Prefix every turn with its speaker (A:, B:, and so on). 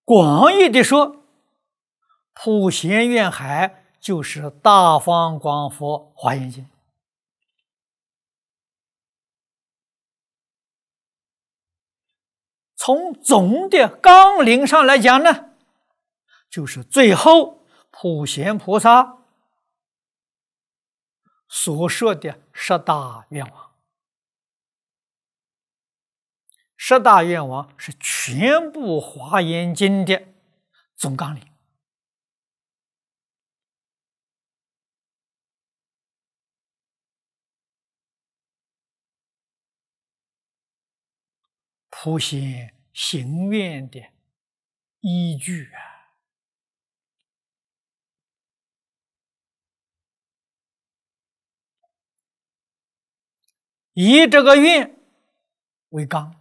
A: 广义的说，普贤愿海就是大方广佛华严经。从总的纲领上来讲呢，就是最后普贤菩萨所说的十大愿望。十大愿望是全部华严经的总纲领。普贤行愿的依据啊，以这个愿为纲，